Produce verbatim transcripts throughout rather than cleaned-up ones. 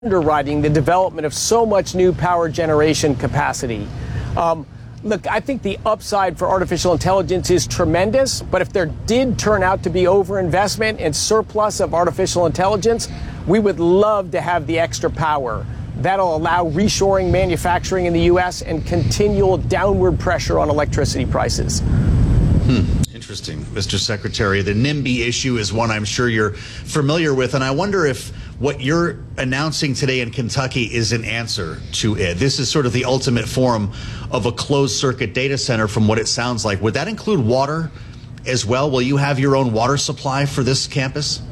underwriting the development of so much new power generation capacity. Um, look, I think the upside for artificial intelligence is tremendous, but if there did turn out to be overinvestment and surplus of artificial intelligence, we would love to have the extra power. That'll allow reshoring manufacturing in the U S and continual downward pressure on electricity prices. Hmm. Interesting, Mister Secretary. The NIMBY issue is one I'm sure you're familiar with, and I wonder if what you're announcing today in Kentucky is an answer to it. This is sort of the ultimate form of a closed-circuit data center from what it sounds like. Would that include water as well? Will you have your own water supply for this campus?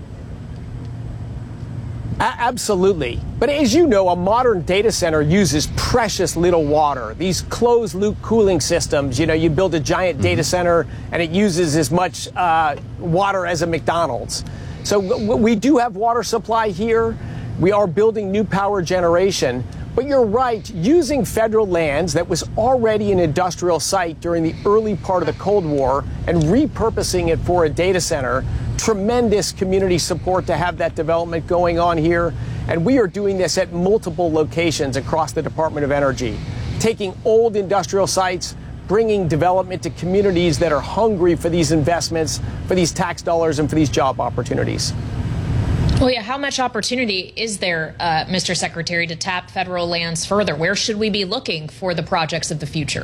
Absolutely. But as you know, a modern data center uses precious little water. These closed-loop cooling systems, you know, you build a giant mm-hmm. data center and it uses as much uh, water as a McDonald's. So we do have water supply here. We are building new power generation. But you're right, using federal lands that was already an industrial site during the early part of the Cold War and repurposing it for a data center, tremendous community support to have that development going on here. And we are doing this at multiple locations across the Department of Energy, taking old industrial sites, bringing development to communities that are hungry for these investments, for these tax dollars, and for these job opportunities. Well, yeah, how much opportunity is there, uh, Mister Secretary, to tap federal lands further? Where should we be looking for the projects of the future?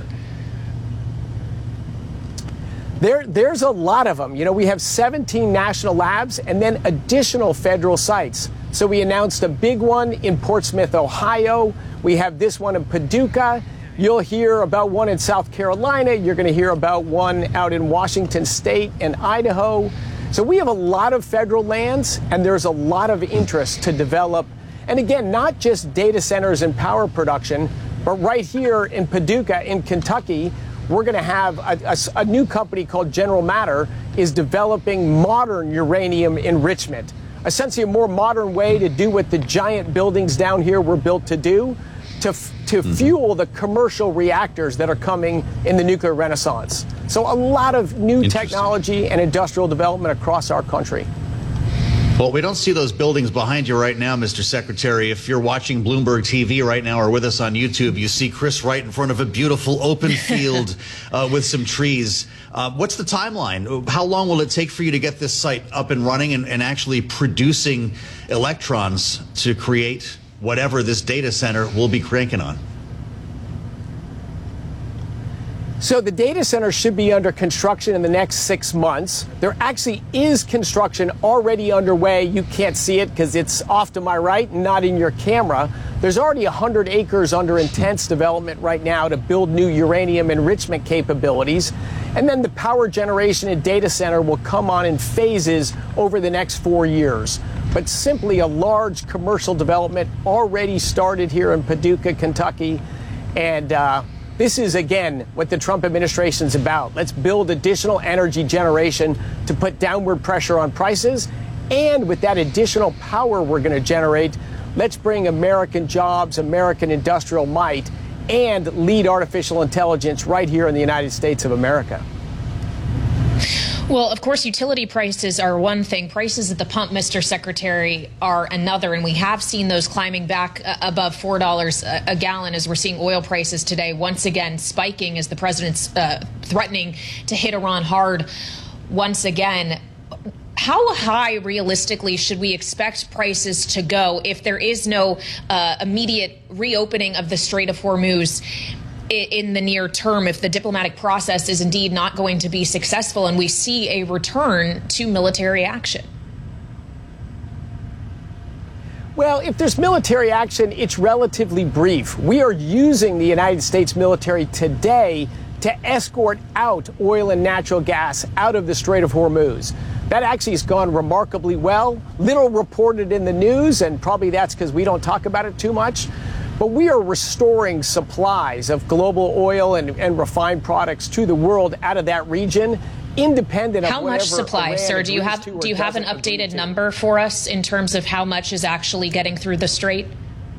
There, there's a lot of them. You know, we have seventeen national labs and then additional federal sites. So we announced a big one in Portsmouth, Ohio. We have this one in Paducah. You'll hear about one in South Carolina. You're going to hear about one out in Washington State and Idaho. So we have a lot of federal lands, and there's a lot of interest to develop. And again, not just data centers and power production, but right here in Paducah, in Kentucky, we're going to have a, a, a new company called General Matter is developing modern uranium enrichment, essentially a more modern way to do what the giant buildings down here were built to do, to, to mm-hmm. fuel the commercial reactors that are coming in the nuclear renaissance. So a lot of new technology and industrial development across our country. Well, we don't see those buildings behind you right now, Mister Secretary. If you're watching Bloomberg T V right now or with us on YouTube, you see Chris right in front of a beautiful open field uh, with some trees. Uh, what's the timeline? How long will it take for you to get this site up and running and, and actually producing electrons to create whatever this data center will be cranking on? So the data center should be under construction in the next six months. There actually is construction already underway. You can't see it because it's off to my right and not in your camera. There's already one hundred acres under intense development right now to build new uranium enrichment capabilities. And then the power generation and data center will come on in phases over the next four years. But simply a large commercial development already started here in Paducah, Kentucky. And uh, this is, again, what the Trump administration is about. Let's build additional energy generation to put downward pressure on prices. And with that additional power we're going to generate, let's bring American jobs, American industrial might, and lead artificial intelligence right here in the United States of America. Well, of course, utility prices are one thing. Prices at the pump, Mister Secretary, are another. And we have seen those climbing back uh, above four dollars a, a gallon as we're seeing oil prices today once again spiking as the president's uh, threatening to hit Iran hard once again. How high realistically should we expect prices to go if there is no uh, immediate reopening of the Strait of Hormuz in the near term, if the diplomatic process is indeed not going to be successful and we see a return to military action? Well, if there's military action, it's relatively brief. We are using the United States military today to escort out oil and natural gas out of the Strait of Hormuz. That actually has gone remarkably well. Little reported in the news, and probably that's because we don't talk about it too much. But we are restoring supplies of global oil and, and refined products to the world out of that region, independent of how much supply, Iran sir? Do you have do you have an updated number for us in terms of how much is actually getting through the strait?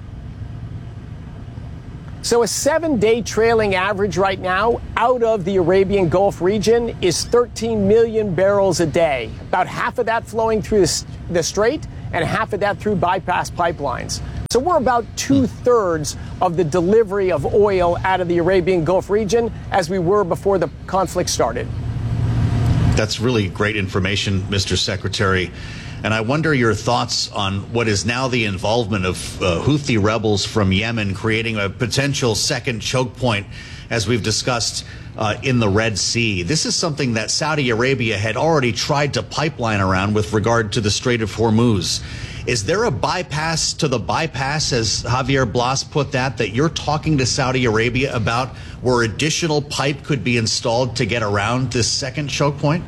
So a seven-day trailing average right now out of the Arabian Gulf region is thirteen million barrels a day. About half of that flowing through the, the strait and half of that through bypass pipelines. So we're about two-thirds of the delivery of oil out of the Arabian Gulf region as we were before the conflict started. That's really great information, Mister Secretary. And I wonder your thoughts on what is now the involvement of uh, Houthi rebels from Yemen creating a potential second choke point, as we've discussed, uh, in the Red Sea. This is something that Saudi Arabia had already tried to pipeline around with regard to the Strait of Hormuz. Is there a bypass to the bypass, as Javier Blas put that, that you're talking to Saudi Arabia about, where additional pipe could be installed to get around this second choke point?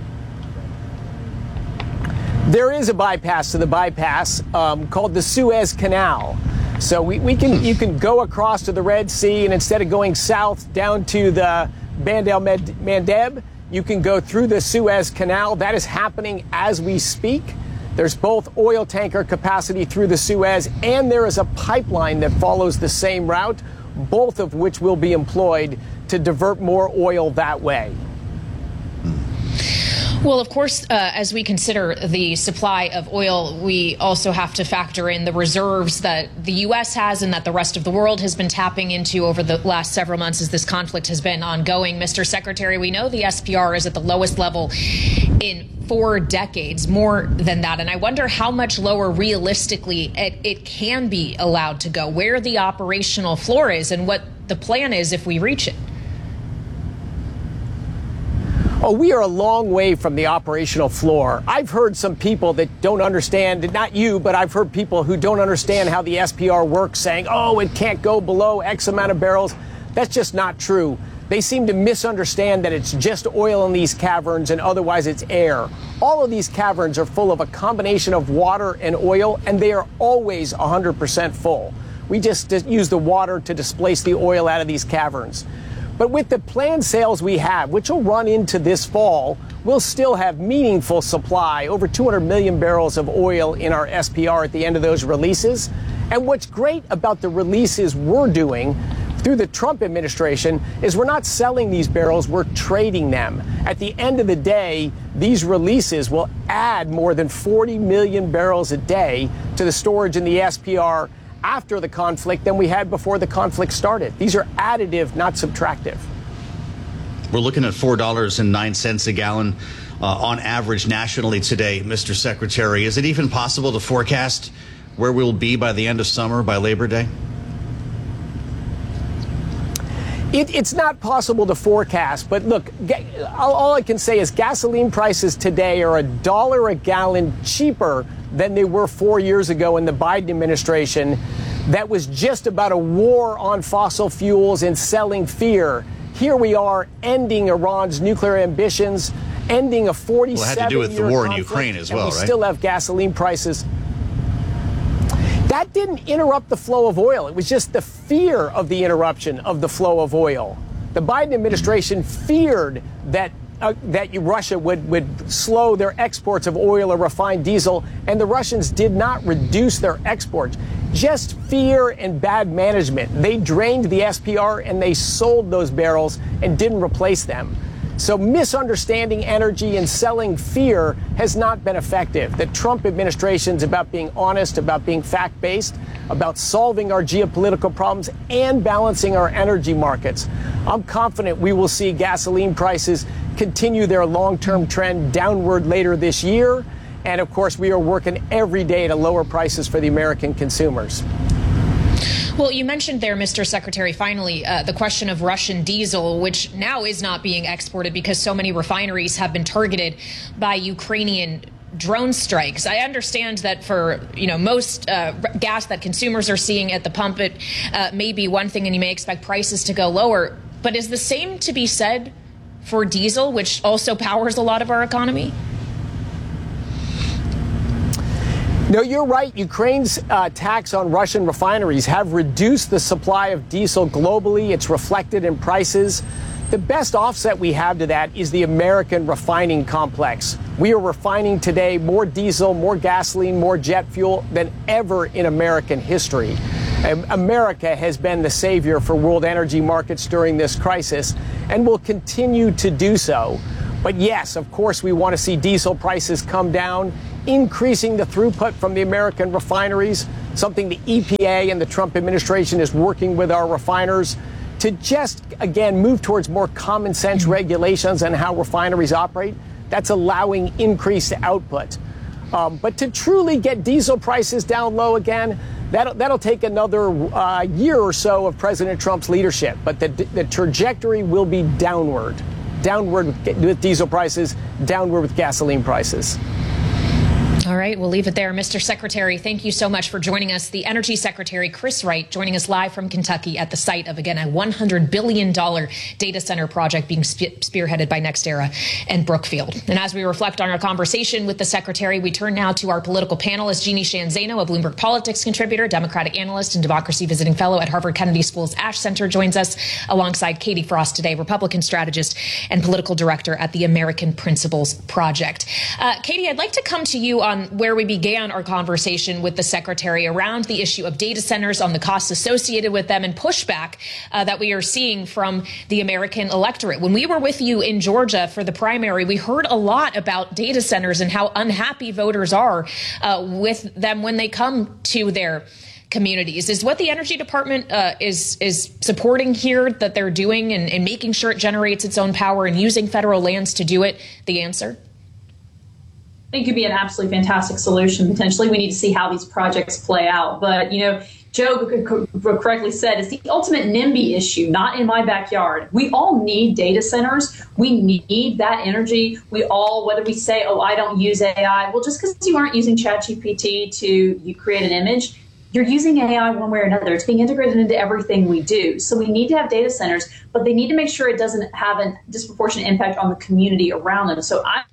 There is a bypass to the bypass um, called the Suez Canal. So we, we can you can go across to the Red Sea, and instead of going south down to the Bab el-Mandeb, you can go through the Suez Canal. That is happening as we speak. There's both oil tanker capacity through the Suez, and there is a pipeline that follows the same route, both of which will be employed to divert more oil that way. Well, of course, uh, as we consider the supply of oil, we also have to factor in the reserves that the U S has and that the rest of the world has been tapping into over the last several months as this conflict has been ongoing. Mister Secretary, we know the S P R is at the lowest level in four decades, more than that. And I wonder how much lower realistically it, it can be allowed to go, where the operational floor is and what the plan is if we reach it. Oh, we are a long way from the operational floor. I've heard some people that don't understand, not you, but I've heard people who don't understand how the S P R works saying, oh, it can't go below X amount of barrels. That's just not true. They seem to misunderstand that it's just oil in these caverns and otherwise it's air. All of these caverns are full of a combination of water and oil, and they are always one hundred percent full. We just use the water to displace the oil out of these caverns. But with the planned sales we have, which will run into this fall, we'll still have meaningful supply, over two hundred million barrels of oil in our S P R at the end of those releases. And what's great about the releases we're doing through the Trump administration is we're not selling these barrels, we're trading them. At the end of the day, these releases will add more than forty million barrels a day to the storage in the S P R after the conflict than we had before the conflict started. These are additive, not subtractive. We're looking at four dollars and nine cents a gallon uh, on average nationally today, Mister Secretary. Is it even possible to forecast where we'll be by the end of summer, by Labor Day? It, it's not possible to forecast, but look, all, all I can say is gasoline prices today are a dollar a gallon cheaper than they were four years ago in the Biden administration. That was just about a war on fossil fuels and selling fear. Here we are ending Iran's nuclear ambitions, ending a forty-seven year Well, it had to do with the war in conflict, Ukraine as well, and we right? still have gasoline prices. That didn't interrupt the flow of oil. It was just the fear of the interruption of the flow of oil. The Biden administration feared that uh, that Russia would, would slow their exports of oil or refined diesel, and the Russians did not reduce their exports. Just fear and bad management. They drained the S P R and they sold those barrels and didn't replace them. So misunderstanding energy and selling fear has not been effective. The Trump administration's about being honest, about being fact-based, about solving our geopolitical problems and balancing our energy markets. I'm confident we will see gasoline prices continue their long-term trend downward later this year. And of course, we are working every day to lower prices for the American consumers. Well, you mentioned there, Mister Secretary, finally, uh, the question of Russian diesel, which now is not being exported because so many refineries have been targeted by Ukrainian drone strikes. I understand that for, you know, most uh, gas that consumers are seeing at the pump, it uh, may be one thing and you may expect prices to go lower. But is the same to be said for diesel, which also powers a lot of our economy? No, you're right. Ukraine's uh, attacks on Russian refineries have reduced the supply of diesel globally. It's reflected in prices. The best offset we have to that is the American refining complex. We are refining today more diesel, more gasoline, more jet fuel than ever in American history. Um, America has been the savior for world energy markets during this crisis and will continue to do so. But yes, of course, we want to see diesel prices come down, increasing the throughput from the American refineries something the E P A and the Trump administration is working with our refiners to just, again, move towards more common sense regulations on how refineries operate. That's allowing increased output. Um, but to truly get diesel prices down low again, that'll, that'll take another uh, year or so of President Trump's leadership. But the, the trajectory will be downward. Downward with, with diesel prices, downward with gasoline prices. All right, we'll leave it there. Mister Secretary, thank you so much for joining us. The Energy Secretary, Chris Wright, joining us live from Kentucky at the site of, again, a one hundred billion dollars data center project being spe- spearheaded by NextEra and Brookfield. And as we reflect on our conversation with the Secretary, we turn now to our political panelist, Jeannie Sheehan Zaino, a Bloomberg Politics contributor, Democratic analyst, and Democracy visiting fellow at Harvard Kennedy School's Ash Center, joins us alongside Katie Frost today, Republican strategist and political director at the American Principles Project. Uh, Katie, I'd like to come to you on where we began our conversation with the Secretary around the issue of data centers, on the costs associated with them, and pushback uh, that we are seeing from the American electorate. When we were with you in Georgia for the primary, we heard a lot about data centers and how unhappy voters are uh, with them when they come to their communities. Is what the Energy Department uh, is is supporting here that they're doing and, and making sure it generates its own power and using federal lands to do it the answer? I think it could be an absolutely fantastic solution. Potentially, we need to see how these projects play out. But, you know, Joe correctly said, it's the ultimate NIMBY issue, not in my backyard. We all need data centers. We need that energy. We all, whether we say, oh, I don't use A I, well, just because you aren't using ChatGPT to you create an image, you're using A I one way or another. It's being integrated into everything we do. So we need to have data centers, but they need to make sure it doesn't have a disproportionate impact on the community around them. So I'm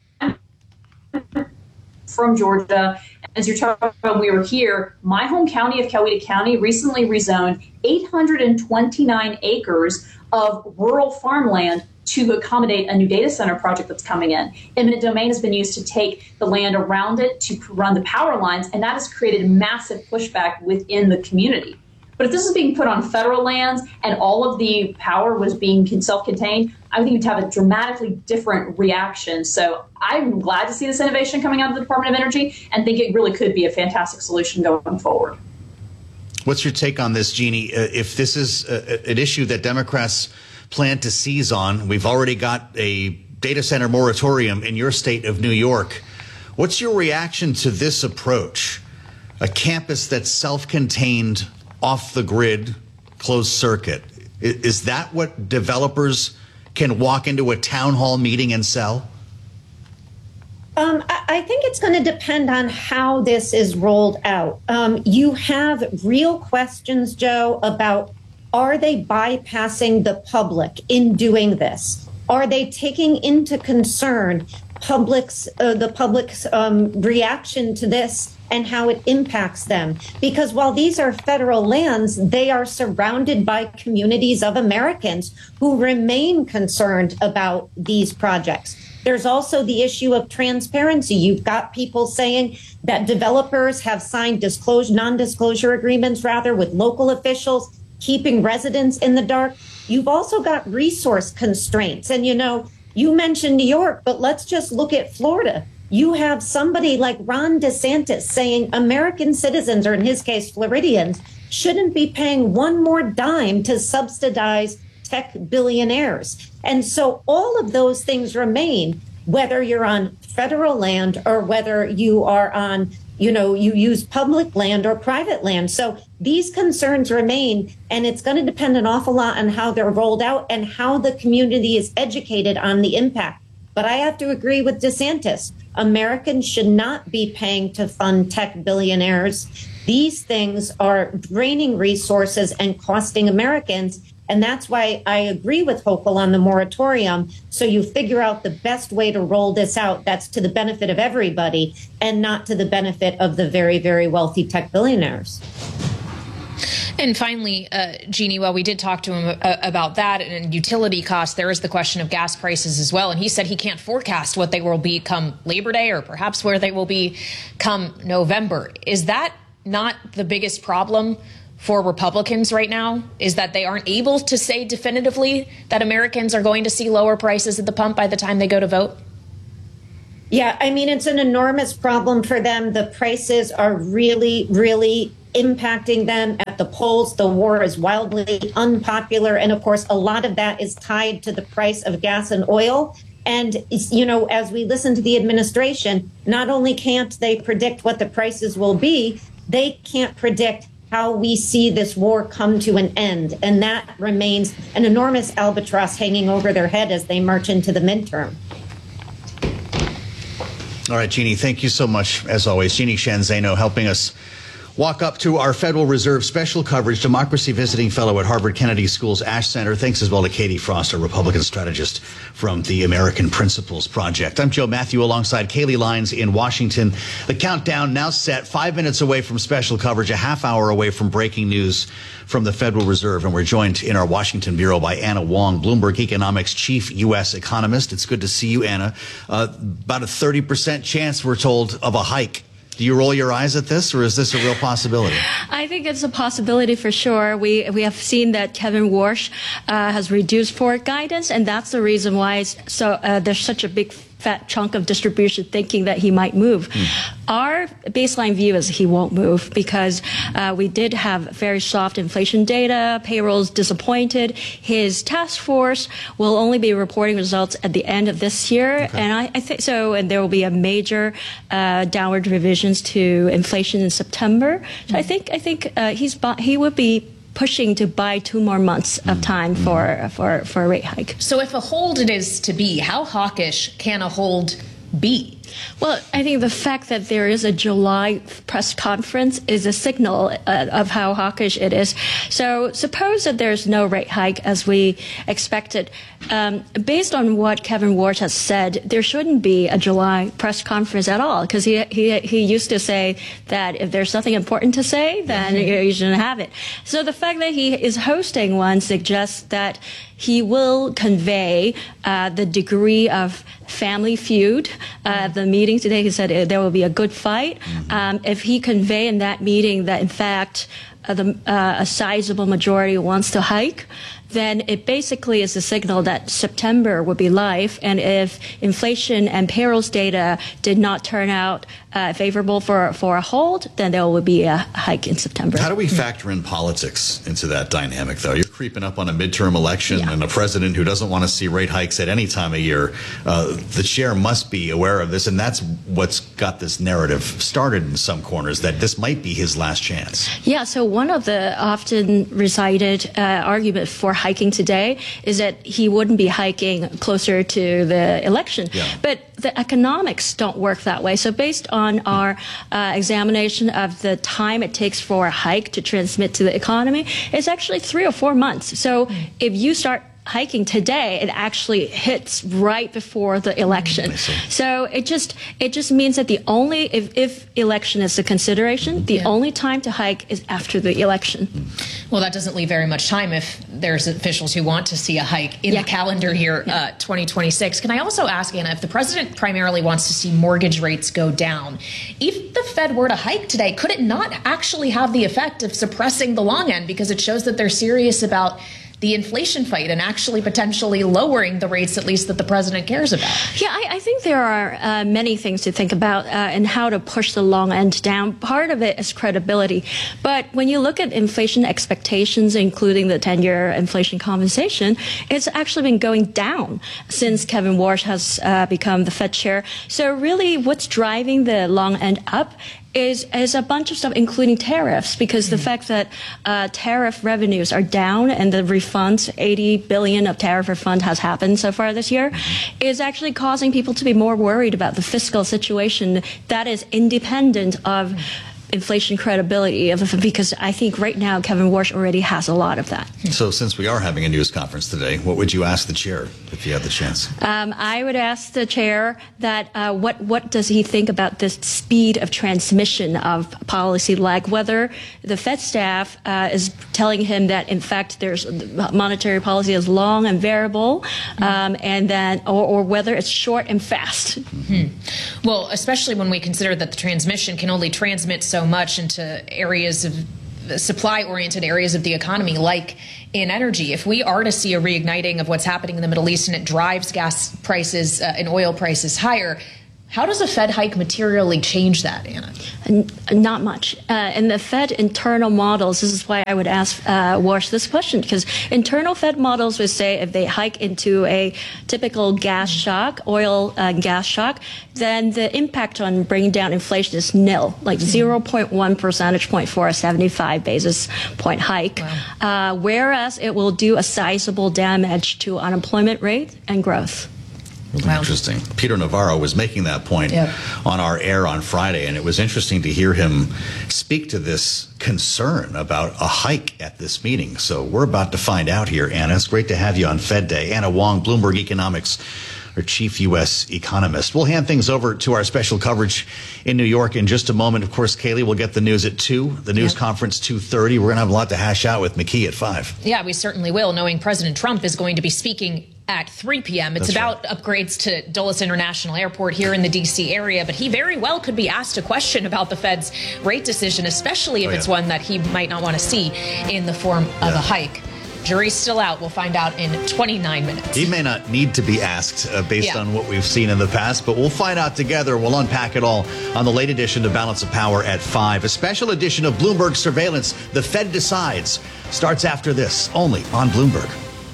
from Georgia. As you're talking about, we were here, my home county of Coweta County recently rezoned eight hundred twenty-nine acres of rural farmland to accommodate a new data center project that's coming in. Eminent domain has been used to take the land around it to run the power lines, and that has created massive pushback within the community. But if this is being put on federal lands and all of the power was being self-contained, I think you'd have a dramatically different reaction. So I'm glad to see this innovation coming out of the Department of Energy and think it really could be a fantastic solution going forward. What's your take on this, Jeannie? Uh, if this is uh, an issue that Democrats plan to seize on, we've already got a data center moratorium in your state of New York. What's your reaction to this approach? A campus that's self-contained, off the grid, closed circuit. Is that what developers can walk into a town hall meeting and sell? Um, I think it's going to depend on how this is rolled out. Um, you have real questions, Joe, about are they bypassing the public in doing this? Are they taking into concern public's uh, the public's um, reaction to this and how it impacts them? Because while these are federal lands, they are surrounded by communities of Americans who remain concerned about these projects. There's also the issue of transparency. You've got people saying that developers have signed disclosure, non-disclosure agreements, rather, with local officials, keeping residents in the dark. You've also got resource constraints. And, you know, you mentioned New York, but let's just look at Florida. You have somebody like Ron DeSantis saying American citizens, or in his case, Floridians, shouldn't be paying one more dime to subsidize tech billionaires. And so all of those things remain, whether you're on federal land or whether you are on, you know, you use public land or private land. So these concerns remain, and it's going to depend an awful lot on how they're rolled out and how the community is educated on the impact. But I have to agree with DeSantis. Americans should not be paying to fund tech billionaires. These things are draining resources and costing Americans. And that's why I agree with Hochul on the moratorium. So you figure out the best way to roll this out that's to the benefit of everybody and not to the benefit of the very, very wealthy tech billionaires. And finally, uh, Jeannie, while we did talk to him uh, about that and utility costs, there is the question of gas prices as well. And he said he can't forecast what they will be come Labor Day or perhaps where they will be come November. Is that not the biggest problem for Republicans right now, is that they aren't able to say definitively that Americans are going to see lower prices at the pump by the time they go to vote? Yeah, I mean, it's an enormous problem for them. The prices are really, really impacting them at the polls. The war is wildly unpopular. And of course, a lot of that is tied to the price of gas and oil. And, you know, as we listen to the administration, not only can't they predict what the prices will be, they can't predict how we see this war come to an end. And that remains an enormous albatross hanging over their head as they march into the midterm. All right, Jeannie, thank you so much, as always. Jeannie Sheehan Zaino helping us walk up to our Federal Reserve special coverage, democracy visiting fellow at Harvard Kennedy School's Ash Center. Thanks as well to Katie Frost, a Republican strategist from the American Principles Project. I'm Joe Matthew alongside Kaylee Lyons in Washington. The countdown now set, five minutes away from special coverage, a half hour away from breaking news from the Federal Reserve. And we're joined in our Washington bureau by Anna Wong, Bloomberg Economics chief U S economist. It's good to see you, Anna. Uh, about a thirty percent chance, we're told, of a hike. Do you roll your eyes at this, or is this a real possibility? I think it's a possibility for sure. We we have seen that Kevin Warsh uh, has reduced forward guidance, and that's the reason why it's so uh, there's such a big fat chunk of distribution thinking that he might move. Mm. Our baseline view is he won't move because uh, we did have very soft inflation data, payrolls disappointed. His task force will only be reporting results at the end of this year, okay. and I, I think so. And there will be a major uh, downward revisions to inflation in September. So mm. I think I think uh, he's he would be pushing to buy two more months of time for, for, for a rate hike. So if a hold it is to be, how hawkish can a hold be? Well, I think the fact that there is a July press conference is a signal uh, of how hawkish it is. So suppose that there's no rate hike as we expected. Um, based on what Kevin Warsh has said, there shouldn't be a July press conference at all because he, he he used to say that if there's something important to say, then mm-hmm. you shouldn't have it. So the fact that he is hosting one suggests that he will convey uh, the degree of family feud. Uh, the meeting today, he said uh, there will be a good fight. Mm-hmm. Um, if he convey in that meeting that, in fact, uh, the, uh, a sizable majority wants to hike, then it basically is a signal that September would be live. And if inflation and payrolls data did not turn out uh, favorable for, for a hold, then there will be a hike in September. How do we factor in politics into that dynamic, though? You're creeping up on a midterm election yeah. and a president who doesn't want to see rate hikes at any time of year. Uh, the chair must be aware of this, and that's what's got this narrative started in some corners, that this might be his last chance. Yeah, so one of the often recited uh, argument for hiking today is that he wouldn't be hiking closer to the election. Yeah. But the economics don't work that way. So based on our uh, examination of the time it takes for a hike to transmit to the economy, it's actually three or four months. So mm. if you start hiking today, it actually hits right before the election. So it just it just means that the only if, if election is a consideration, the yeah. only time to hike is after the election. Well, that doesn't leave very much time if there's officials who want to see a hike in yeah. the calendar here, yeah. uh, twenty twenty-six. Can I also ask, Anna, if the president primarily wants to see mortgage rates go down, if the Fed were to hike today, could it not actually have the effect of suppressing the long end because it shows that they're serious about the inflation fight and actually potentially lowering the rates, at least that the president cares about? Yeah, I, I think there are uh, many things to think about uh, and how to push the long end down. Part of it is credibility. But when you look at inflation expectations, including the ten-year inflation compensation, it's actually been going down since Kevin Warsh has uh, become the Fed chair. So really what's driving the long end up is is a bunch of stuff, including tariffs, because the fact that uh, tariff revenues are down and the refunds, eighty billion of tariff refund has happened so far this year, is actually causing people to be more worried about the fiscal situation that is independent of inflation credibility, because I think right now Kevin Warsh already has a lot of that. So since we are having a news conference today, what would you ask the chair if you had the chance? Um, I would ask the chair that uh, what what does he think about the speed of transmission of policy, like whether the Fed staff uh, is telling him that in fact there's monetary policy is long and variable, um, and then or, or whether it's short and fast. Mm-hmm. Well, especially when we consider that the transmission can only transmit so much into areas of supply-oriented areas of the economy, like in energy. If we are to see a reigniting of what's happening in the Middle East and it drives gas prices uh, and oil prices higher, How does a Fed hike materially change that, Anna? N- not much. Uh, in the Fed internal models, this is why I would ask uh, Walsh this question, because internal Fed models would say if they hike into a typical gas shock, oil uh, gas shock, then the impact on bringing down inflation is nil, like zero point one percentage point for a seventy-five basis point hike, wow. uh, whereas it will do a sizable damage to unemployment rate and growth. Really wow. Interesting. Peter Navarro was making that point yep. on our air on Friday, and it was interesting to hear him speak to this concern about a hike at this meeting. So we're about to find out here, Anna. It's great to have you on Fed Day. Anna Wong, Bloomberg Economics, our chief U S economist. We'll hand things over to our special coverage in New York in just a moment. Of course, Kaylee will get the news at two, the news yep. conference two thirty. We're going to have a lot to hash out with McKee at five. Yeah, we certainly will, knowing President Trump is going to be speaking at three p.m. It's That's about right. upgrades to Dulles International Airport here in the D C area, but he very well could be asked a question about the Fed's rate decision, especially if oh, yeah. it's one that he might not want to see in the form yeah. of a hike. Jury's still out. We'll find out in twenty-nine minutes. He may not need to be asked uh, based yeah. on what we've seen in the past, but we'll find out together. We'll unpack it all on the late edition of Balance of Power at five. A special edition of Bloomberg Surveillance, The Fed Decides, starts after this, only on Bloomberg.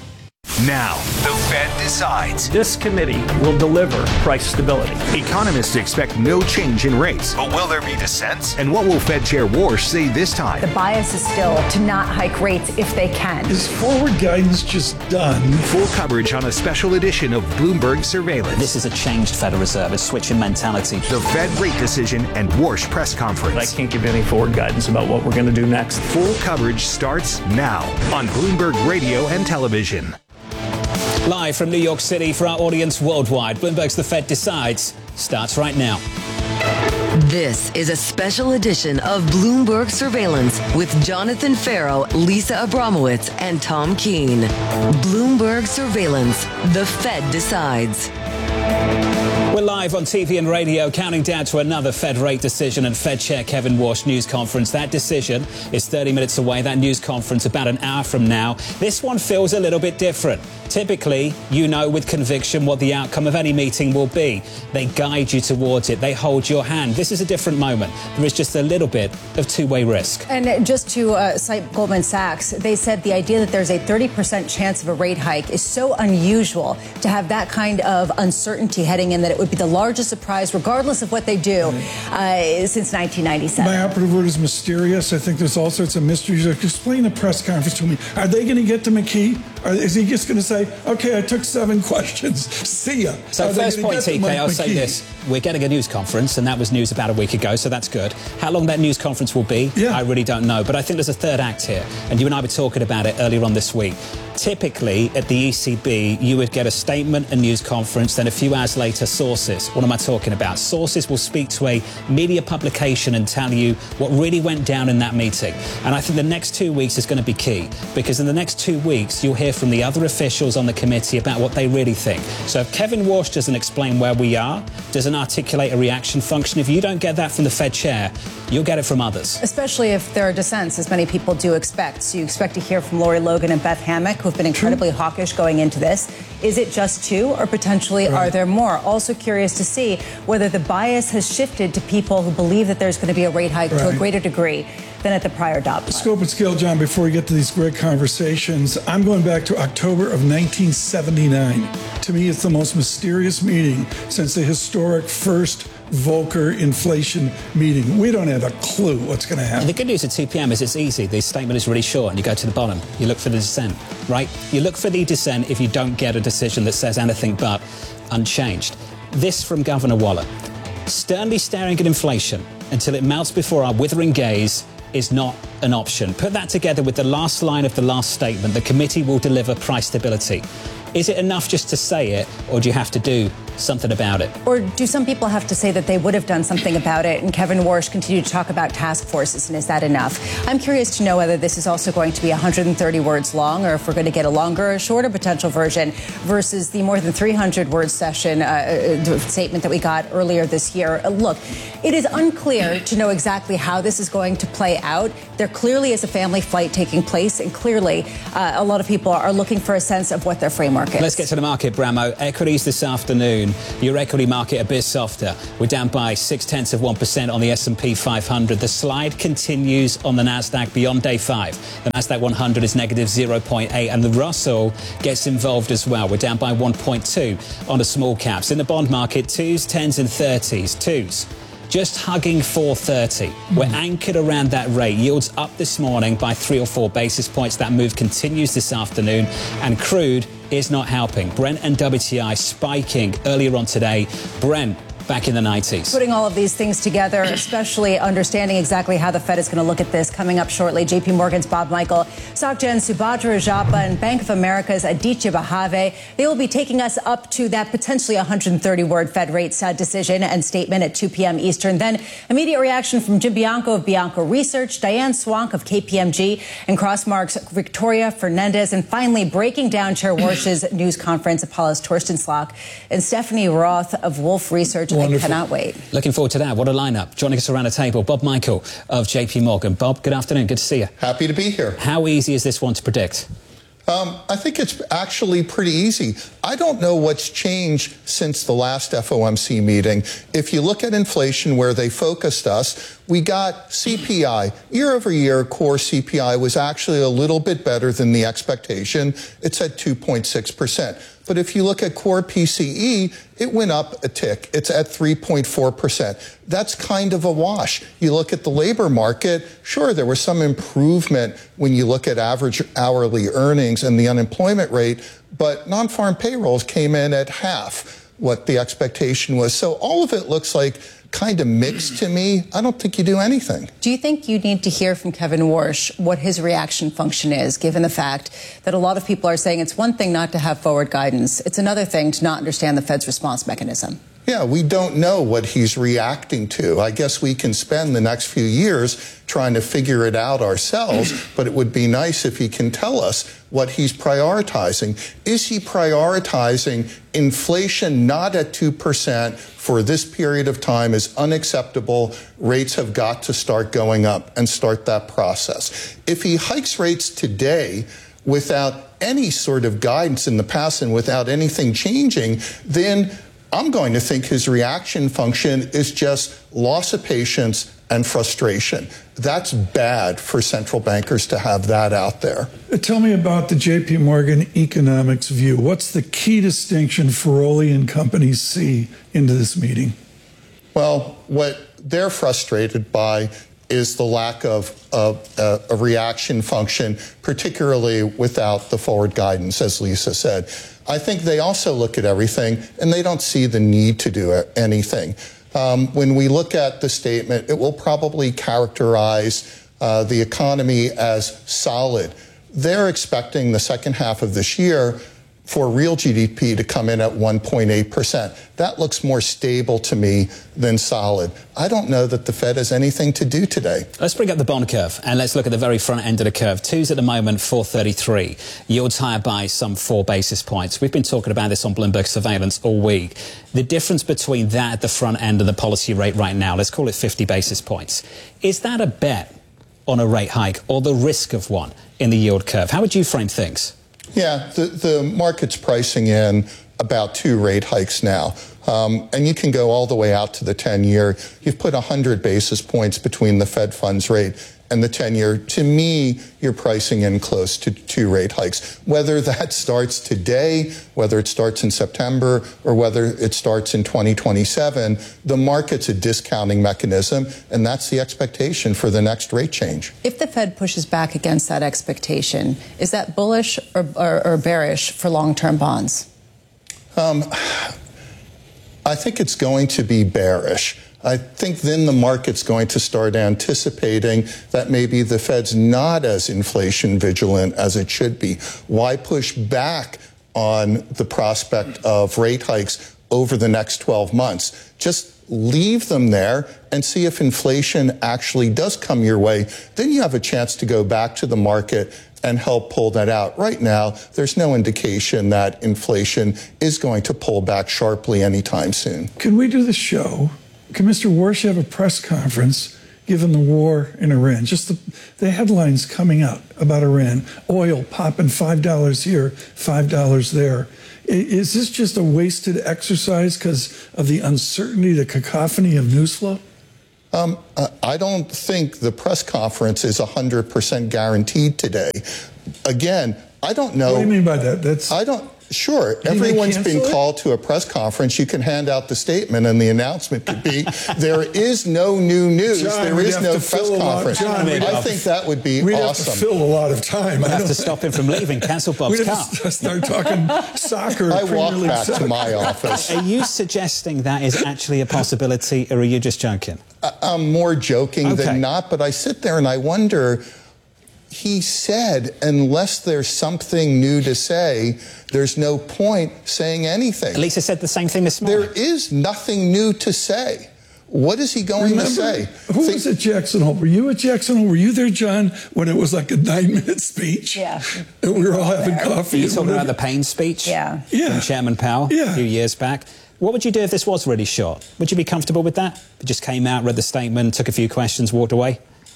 Now, the Fed decides. This committee will deliver price stability. Economists expect no change in rates. But will there be dissent? And what will Fed Chair Warsh say this time? The bias is still to not hike rates if they can. Is forward guidance just done? Full coverage on a special edition of Bloomberg Surveillance. This is a changed Federal Reserve, a switch in mentality. The Fed rate decision and Warsh press conference. I can't give any forward guidance about what we're going to do next. Full coverage starts now on Bloomberg Radio and Television. Live from New York City for our audience worldwide, Bloomberg's The Fed Decides starts right now. This is a special edition of Bloomberg Surveillance with Jonathan Farrow, Lisa Abramowitz, and Tom Keene. Bloomberg Surveillance, The Fed Decides. We're live on T V and radio, counting down to another Fed rate decision and Fed Chair Kevin Warsh news conference. That decision is thirty minutes away. That news conference about an hour from now. This one feels a little bit different. Typically, you know with conviction what the outcome of any meeting will be. They guide you towards it. They hold your hand. This is a different moment. There is just a little bit of two-way risk. And just to uh, cite Goldman Sachs, they said the idea that there's a thirty percent chance of a rate hike is so unusual to have that kind of uncertainty heading in that it would be the largest surprise, regardless of what they do, uh, since nineteen ninety-seven. My operative word is mysterious. I think there's all sorts of mysteries. Explain the press conference to me. Are they going to get to McKee? Or is he just going to say, okay, I took seven questions. See ya. So Are first point, T K, I'll McKee? say this. We're getting a news conference, and that was news about a week ago, so that's good. How long that news conference will be, yeah. I really don't know. But I think there's a third act here, and you and I were talking about it earlier on this week. Typically, at the E C B, you would get a statement, a news conference, then a few hours later, sources. What am I talking about? Sources will speak to a media publication and tell you what really went down in that meeting. And I think the next two weeks is going to be key, because in the next two weeks, you'll hear from the other officials on the committee about what they really think. So if Kevin Warsh doesn't explain where we are, doesn't articulate a reaction function, if you don't get that from the Fed chair, you'll get it from others. Especially if there are dissents, as many people do expect. So you expect to hear from Lori Logan and Beth Hammack, who have been incredibly True. hawkish going into this. Is it just two, or potentially right. are there more? Also curious to see whether the bias has shifted to people who believe that there's going to be a rate hike right. to a greater degree than at the prior dot plot. Scope and scale, John, before we get to these great conversations, I'm going back to October of nineteen seventy-nine. To me, it's the most mysterious meeting since the historic first Volcker inflation meeting. We don't have a clue what's going to happen. And the good news at two p.m. is it's easy. The statement is really short, and you go to the bottom. You look for the dissent, right? You look for the dissent if you don't get a decision that says anything but unchanged. This from Governor Waller. Sternly staring at inflation until it melts before our withering gaze is not an option. Put that together with the last line of the last statement. The committee will deliver price stability. Is it enough just to say it, or do you have to do something about it? Or do some people have to say that they would have done something about it, and Kevin Warsh continued to talk about task forces, and is that enough? I'm curious to know whether this is also going to be one hundred thirty words long, or if we're going to get a longer or shorter potential version versus the more than three hundred word session uh, statement that we got earlier this year. Uh, look, it is unclear to know exactly how this is going to play out. There clearly is a family flight taking place, and clearly uh, a lot of people are looking for a sense of what their framework markets. Let's get to the market, Bramo. Equities this afternoon. Your equity market a bit softer. We're down by six tenths of one percent on the S and P five hundred. The slide continues on the Nasdaq beyond day five. The Nasdaq one hundred is negative zero point eight, and the Russell gets involved as well. We're down by one point two on the small caps. In the bond market, twos, tens, and thirties. Twos just hugging four thirty. We're anchored around that rate. Yields up this morning by three or four basis points. That move continues this afternoon, and crude is not helping. Brent and W T I spiking earlier on today. Brent back in the nineties. Putting all of these things together, especially understanding exactly how the Fed is going to look at this, coming up shortly. J P Morgan's Bob Michael, SocGen's Subhadra Rajappa, and Bank of America's Aditya Bahave. They will be taking us up to that potentially one hundred thirty word Fed rates uh, decision and statement at two p.m. Eastern. Then immediate reaction from Jim Bianco of Bianco Research, Diane Swank of K P M G, and Crossmark's Victoria Fernandez. And finally, breaking down Chair Warsh's news conference, Apollo's Torsten Slok and Stephanie Roth of Wolfe Research. Wonderful. I cannot wait. Looking forward to that. What a lineup. Joining us around the table, Bob Michael of J P Morgan. Bob, good afternoon. Good to see you. Happy to be here. How easy is this one to predict? Um, I think it's actually pretty easy. I don't know what's changed since the last F O M C meeting. If you look at inflation where they focused us, we got C P I. Year over year, core C P I was actually a little bit better than the expectation. It's at two point six percent. But if you look at core P C E, it went up a tick. It's at three point four percent. That's kind of a wash. You look at the labor market, sure, there was some improvement when you look at average hourly earnings and the unemployment rate, but non-farm payrolls came in at half what the expectation was. So all of it looks like kind of mixed to me. I don't think you do anything. Do you think you need to hear from Kevin Warsh what his reaction function is, given the fact that a lot of people are saying it's one thing not to have forward guidance, it's another thing to not understand the Fed's response mechanism? Yeah, we don't know what he's reacting to. I guess we can spend the next few years trying to figure it out ourselves, but it would be nice if he can tell us what he's prioritizing. Is he prioritizing inflation not at two percent for this period of time is unacceptable? Rates have got to start going up and start that process. If he hikes rates today without any sort of guidance in the past and without anything changing, then I'm going to think his reaction function is just loss of patience and frustration. That's bad for central bankers to have that out there. Tell me about the J P Morgan economics view. What's the key distinction Feroli and companies see into this meeting? Well, what they're frustrated by is the lack of uh, a reaction function, particularly without the forward guidance, as Lisa said. I think they also look at everything, and they don't see the need to do anything. Um, when we look at the statement, it will probably characterize uh, the economy as solid. They're expecting the second half of this year for real G D P to come in at one point eight percent. That looks more stable to me than solid. I don't know that the Fed has anything to do today. Let's bring up the bond curve and let's look at the very front end of the curve. Twos at the moment, four thirty-three. Yields higher by some four basis points. We've been talking about this on Bloomberg Surveillance all week. The difference between that at the front end and the policy rate right now, let's call it fifty basis points. Is that a bet on a rate hike or the risk of one in the yield curve? How would you frame things? Yeah, the, the market's pricing in about two rate hikes now. Um, and you can go all the way out to the ten-year. You've put one hundred basis points between the Fed funds rate and the ten-year. To me, you're pricing in close to two rate hikes. Whether that starts today, whether it starts in September, or whether it starts in twenty twenty-seven, the market's a discounting mechanism, and that's the expectation for the next rate change. If the Fed pushes back against that expectation, is that bullish or, or, or bearish for long-term bonds? Um, I think it's going to be bearish. I think then the market's going to start anticipating that maybe the Fed's not as inflation vigilant as it should be. Why push back on the prospect of rate hikes over the next twelve months? Just leave them there and see if inflation actually does come your way. Then you have a chance to go back to the market and help pull that out. Right now, there's no indication that inflation is going to pull back sharply anytime soon. Can we do the show? Can Mister Warsh have a press conference, given the war in Iran? Just the, the headlines coming out about Iran, oil popping five dollars here, five dollars there. Is this just a wasted exercise because of the uncertainty, the cacophony of news flow? Um, I don't think the press conference is one hundred percent guaranteed today. Again, I don't know. What do you mean by that? That's I don't. Sure, everyone's been it? called to a press conference. You can hand out the statement, and the announcement could be, there is no new news. John, there is no press conference. John, I think that would be we'd awesome. Have to fill a lot of time. We'd have to stop him from leaving, cancel Bob's we'd car. Have to start talking soccer. I Premier walk League back soccer. to my office. Are you suggesting that is actually a possibility, or are you just joking? I'm more joking okay. than not, but I sit there and I wonder, he said, unless there's something new to say, there's no point saying anything. Lisa said the same thing this morning. There is nothing new to say. What is he going Remember, to say? Who Think, was at Jackson Hole? Were you at Jackson Hole? Were you there, John, when it was like a nine-minute speech? Yeah. And we were all having coffee. Are you talking about the Payne speech? Yeah. Yeah. From Chairman Powell yeah. a few years back. What would you do if this was really short? Would you be comfortable with that? If you just came out, read the statement, took a few questions, walked away?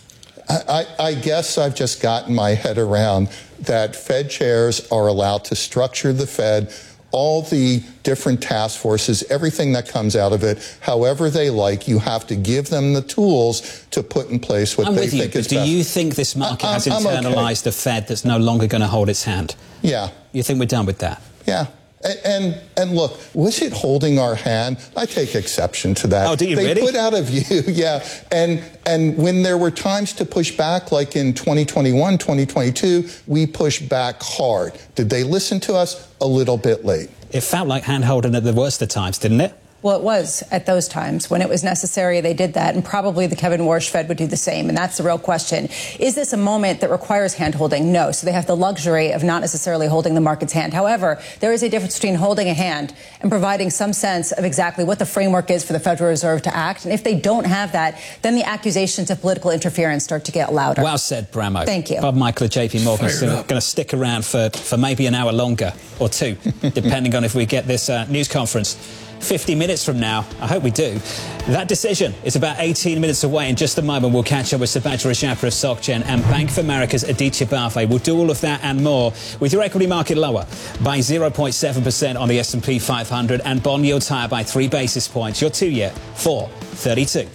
I, I guess I've just gotten my head around that Fed chairs are allowed to structure the Fed, all the different task forces, everything that comes out of it, however they like. You have to give them the tools to put in place what I'm they with you, think but is do best. you think this market I, has I'm internalized okay. a Fed that's no longer going to hold its hand? Yeah. You think we're done with that? Yeah. And, and and look, was it holding our hand? I take exception to that. Oh, do you they really? put out a view, yeah. And and when there were times to push back, like in twenty twenty-one, twenty twenty-two, we pushed back hard. Did they listen to us? A little bit late. It felt like hand-holding at the worst of times, didn't it? Well, it was at those times. When it was necessary, they did that, and probably the Kevin Warsh Fed would do the same, and that's the real question. Is this a moment that requires hand-holding? No. So they have the luxury of not necessarily holding the market's hand. However, there is a difference between holding a hand and providing some sense of exactly what the framework is for the Federal Reserve to act. And if they don't have that, then the accusations of political interference start to get louder. Well said, Bramo. Thank you. Bob Michael at J P Morgan is going to stick around for, for maybe an hour longer or two, depending on if we get this uh, news conference. fifty minutes from now, I hope we do. That decision is about eighteen minutes away. In just a moment, we'll catch up with Subhadra Rajapra of SocGen and Bank of America's Aditya Bharve. We'll do all of that and more with your equity market lower by zero point seven percent on the S and P five hundred and bond yields higher by three basis points. Your two-year, four thirty-two.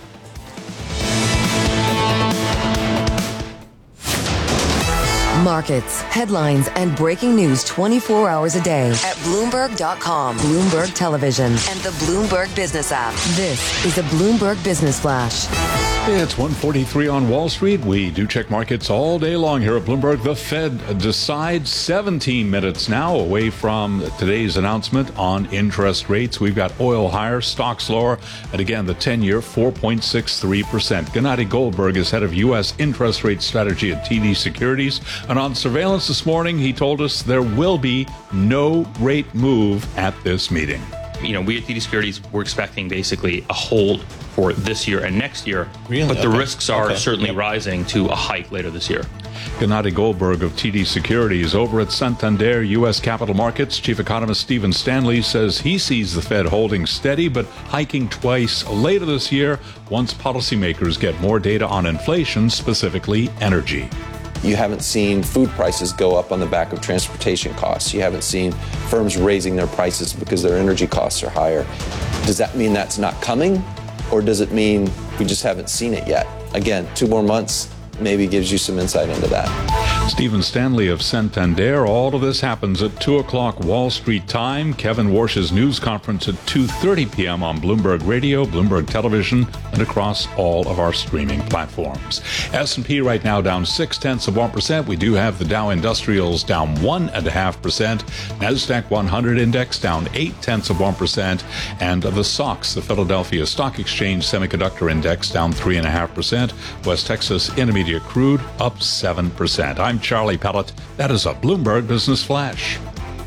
Markets, headlines, and breaking news twenty-four hours a day at Bloomberg dot com, Bloomberg Television, and the Bloomberg Business app. This is a Bloomberg Business Flash. It's one forty-three on Wall Street. We do check markets all day long here at Bloomberg. The Fed decides seventeen minutes now away from today's announcement on interest rates. We've got oil higher, stocks lower, and again, the ten-year, four point six three percent. Gennady Goldberg is head of U S interest rate strategy at T D Securities. And on surveillance this morning, he told us there will be no rate move at this meeting. You know, we at T D Securities, we're expecting basically a hold for this year and next year. Really? But the Okay. risks are Okay. certainly Yep. rising to a hike later this year. Gennady Goldberg of T D Securities. Over at Santander U S Capital Markets, Chief Economist Stephen Stanley says he sees the Fed holding steady but hiking twice later this year once policymakers get more data on inflation, specifically energy. You haven't seen food prices go up on the back of transportation costs. You haven't seen firms raising their prices because their energy costs are higher. Does that mean that's not coming? Or does it mean we just haven't seen it yet? Again, two more months maybe gives you some insight into that. Stephen Stanley of Santander. All of this happens at two o'clock Wall Street time. Kevin Warsh's news conference at two thirty p.m. on Bloomberg Radio, Bloomberg Television, and across all of our streaming platforms. S and P right now down six-tenths of one percent. We do have the Dow Industrials down one point five percent. NASDAQ one hundred index down eight-tenths of one percent. And the S O X, the Philadelphia Stock Exchange Semiconductor Index, down three point five percent. West Texas Intermediate Crude up seven percent. I'm Charlie Pellet. That is a Bloomberg Business Flash.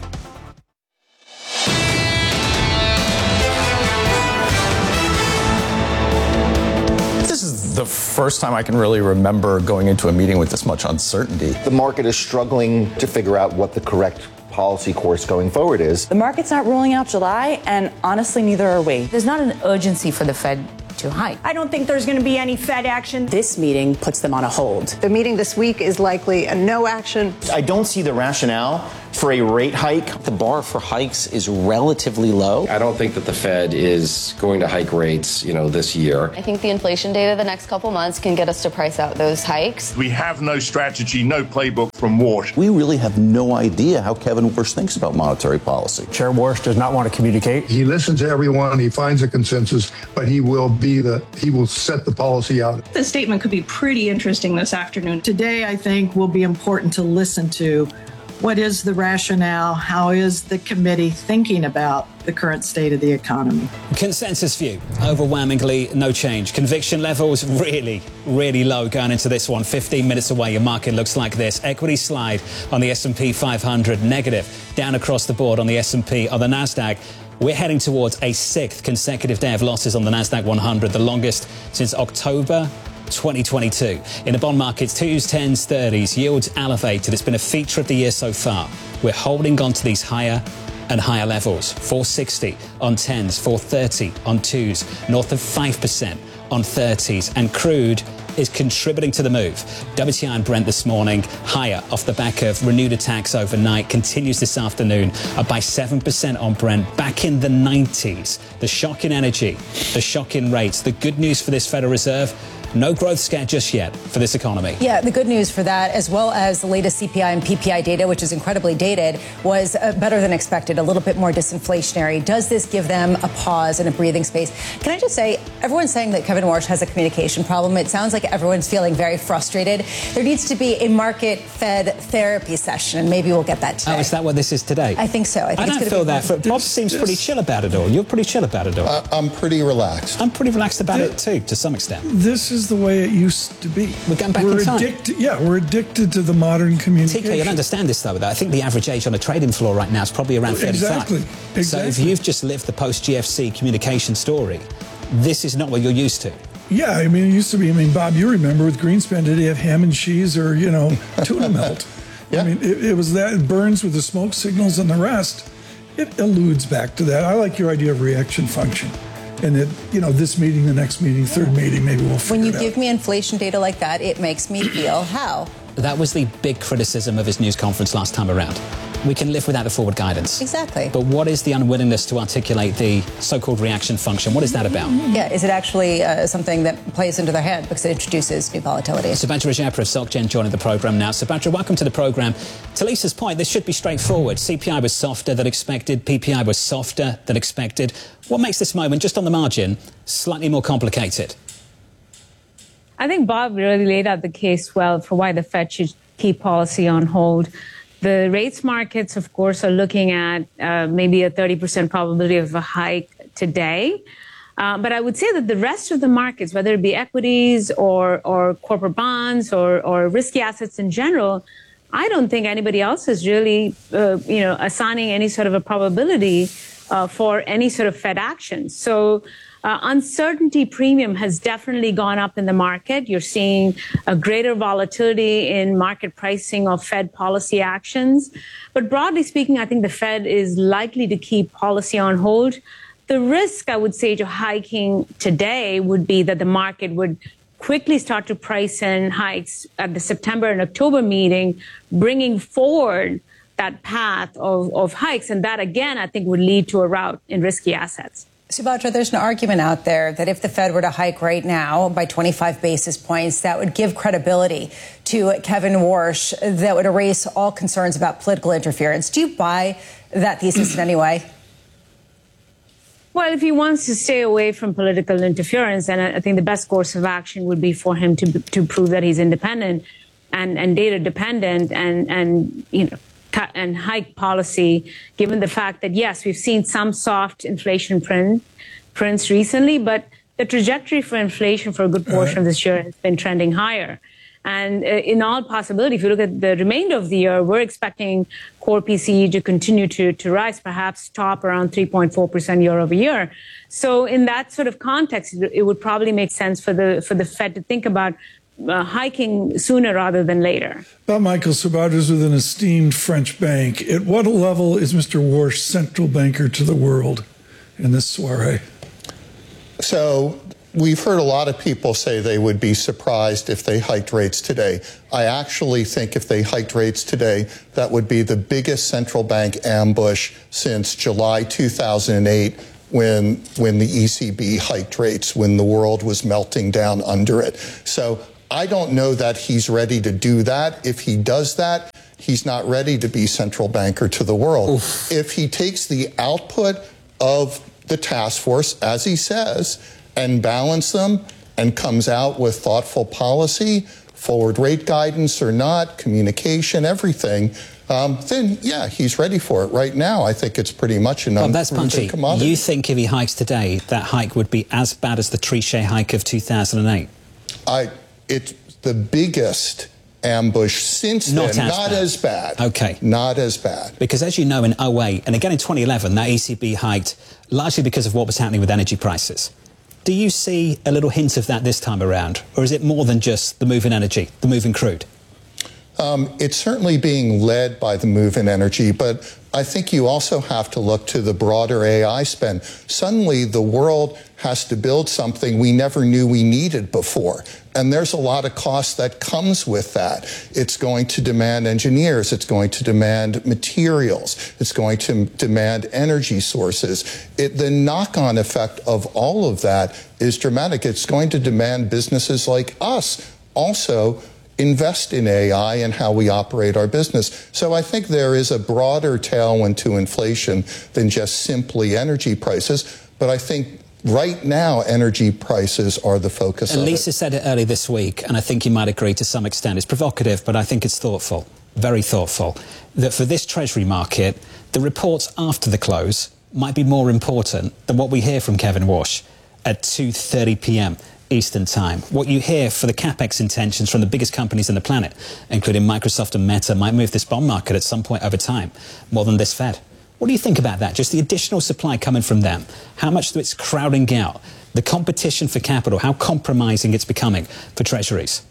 This is the first time I can really remember going into a meeting with this much uncertainty. The market is struggling to figure out what the correct policy course going forward is. The market's not ruling out July, and honestly, neither are we. There's not an urgency for the Fed to hike. I don't think there's going to be any Fed action. This meeting puts them on a hold. The meeting this week is likely a no action. I don't see the rationale for a rate hike. The bar for hikes is relatively low. I don't think that the Fed is going to hike rates, you know, this year. I think the inflation data the next couple months can get us to price out those hikes. We have no strategy, no playbook from Warsh. We really have no idea how Kevin Warsh thinks about monetary policy. Chair Warsh does not want to communicate. He listens to everyone, he finds a consensus, but he will be the, he will set the policy out. The statement could be pretty interesting this afternoon. Today, I think, will be important to listen to. What is the rationale? How is the committee thinking about the current state of the economy? Consensus view, overwhelmingly no change. Conviction levels really, really low going into this one. fifteen minutes away, your market looks like this. Equity slide on the S and P five hundred, negative. Down across the board on the S and P. On the NASDAQ, we're heading towards a sixth consecutive day of losses on the NASDAQ one hundred, the longest since October twenty twenty-two. In the bond markets, twos, tens, thirties, yields elevated. It's been a feature of the year so far. We're holding on to these higher and higher levels. four sixty on tens, four thirty on twos, north of five percent on thirties. And crude is contributing to the move. W T I and Brent this morning higher off the back of renewed attacks overnight. Continues this afternoon, up by seven percent on Brent, back in the nineties. The shock in energy, the shock in rates. The good news for this Federal Reserve, no growth scare just yet for this economy. Yeah, the good news for that, as well as the latest C P I and P P I data, which is incredibly dated, was uh, better than expected, a little bit more disinflationary. Does this give them a pause and a breathing space? Can I just say, everyone's saying that Kevin Warsh has a communication problem. It sounds like everyone's feeling very frustrated. There needs to be a market-fed therapy session, and maybe we'll get that today. Oh, is that what this is today? I think so. I, think I it's don't gonna feel be that. For, Bob seems pretty chill about it all. You're pretty chill about it all. Uh, I'm pretty relaxed. I'm pretty relaxed about it too, to some extent. This is the way it used to be. We're going back we're in time. Addicted, yeah, we're addicted to the modern communication. T K, you'll understand this, though. I think the average age on the trading floor right now is probably around thirty-five. Exactly. Exactly. So if you've just lived the post-G F C communication story, this is not what you're used to. Yeah, I mean, it used to be, I mean, Bob, you remember with Greenspan, did he have ham and cheese or, you know, tuna melt? Yeah. I mean, it, it was that, it burns with the smoke signals and the rest. It alludes back to that. I like your idea of reaction function. And that, you know, this meeting, the next meeting, third meeting, maybe we'll figure When you it give out. me inflation data like that, it makes me feel how? That was the big criticism of his news conference last time around. We can live without the forward guidance. Exactly. But what is the unwillingness to articulate the so-called reaction function? What is that about? Yeah, is it actually uh, something that plays into their hand because it introduces new volatility? Subhadra Rajapra of SocGen joining the programme now. Subhadra, welcome to the programme. To Lisa's point, this should be straightforward. C P I was softer than expected. P P I was softer than expected. What makes this moment, just on the margin, slightly more complicated? I think Bob really laid out the case well for why the Fed should keep policy on hold. The rates markets, of course, are looking at uh, maybe a thirty percent probability of a hike today. Uh, but I would say that the rest of the markets, whether it be equities or, or corporate bonds or, or risky assets in general, I don't think anybody else is really, uh, you know, assigning any sort of a probability uh, for any sort of Fed action. So Uh, uncertainty premium has definitely gone up in the market. You're seeing a greater volatility in market pricing of Fed policy actions. But broadly speaking, I think the Fed is likely to keep policy on hold. The risk, I would say, to hiking today would be that the market would quickly start to price in hikes at the September and October meeting, bringing forward that path of, of hikes. And that, again, I think would lead to a rout in risky assets. Subhadra, there's an argument out there that if the Fed were to hike right now by twenty-five basis points, that would give credibility to Kevin Warsh, that would erase all concerns about political interference. Do you buy that thesis in any way? Well, if he wants to stay away from political interference, then I think the best course of action would be for him to to prove that he's independent and, and data dependent and, and, you know, cut and hike policy, given the fact that, yes, we've seen some soft inflation print, prints recently, but the trajectory for inflation for a good portion of this year has been trending higher. And uh, in all possibility, if you look at the remainder of the year, we're expecting core P C E to continue to, to rise, perhaps top around three point four percent year over year. So in that sort of context, it would probably make sense for the for the Fed to think about Uh, hiking sooner rather than later. Bob Michael, Subhadra is with an esteemed French bank. At what level is Mister Warsh central banker to the world in this soiree? So we've heard a lot of people say they would be surprised if they hiked rates today. I actually think if they hiked rates today, that would be the biggest central bank ambush since July two thousand eight, when when the E C B hiked rates, when the world was melting down under it. So I don't know that he's ready to do that. If he does that, he's not ready to be central banker to the world. Oof. If he takes the output of the task force, as he says, and balance them and comes out with thoughtful policy, forward rate guidance or not, communication, everything, um, then, yeah, he's ready for it. Right now, I think it's pretty much an unproven commodity. Well, that's punchy. You think if he hikes today, that hike would be as bad as the Trichet hike of two thousand eight? I, it's the biggest ambush since not then. As not bad. as bad. Okay. Not as bad. Because as you know, in oh eight, and again in twenty eleven, that E C B hiked largely because of what was happening with energy prices. Do you see a little hint of that this time around? Or is it more than just the move in energy, the move in crude? Um, it's certainly being led by the move in energy, but I think you also have to look to the broader A I spend. Suddenly, the world has to build something we never knew we needed before. And there's a lot of cost that comes with that. It's going to demand engineers. It's going to demand materials. It's going to demand energy sources. It, the knock-on effect of all of that is dramatic. It's going to demand businesses like us also invest in A I and how we operate our business. So I think there is a broader tailwind to inflation than just simply energy prices. But I think right now, energy prices are the focus and of Lisa it. said it earlier this week, and I think you might agree to some extent. It's provocative, but I think it's thoughtful, very thoughtful, that for this Treasury market, the reports after the close might be more important than what we hear from Kevin Warsh at two thirty p m Eastern Time. What you hear for the capex intentions from the biggest companies on the planet, including Microsoft and Meta, might move this bond market at some point over time, more than this Fed. What do you think about that? Just the additional supply coming from them, how much it's crowding out, the competition for capital, how compromising it's becoming for treasuries?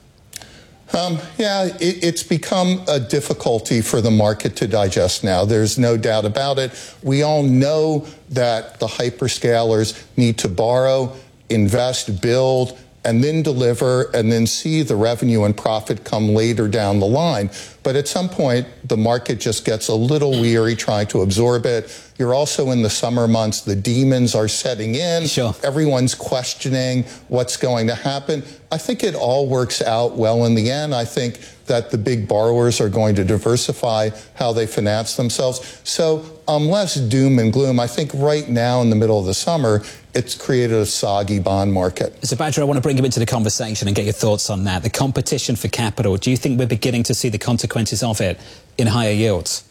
Um, yeah, it, it's become a difficulty for the market to digest now. There's no doubt about it. We all know that the hyperscalers need to borrow, invest, build, and then deliver, and then see the revenue and profit come later down the line. But at some point, the market just gets a little weary trying to absorb it. You're also in the summer months. The demons are setting in. Sure. Everyone's questioning what's going to happen. I think it all works out well in the end. I think that the big borrowers are going to diversify how they finance themselves. So um, less doom and gloom. I think right now in the middle of the summer, it's created a soggy bond market. So, Badger, I want to bring you into the conversation and get your thoughts on that. The competition for capital, do you think we're beginning to see the consequences of it in higher yields?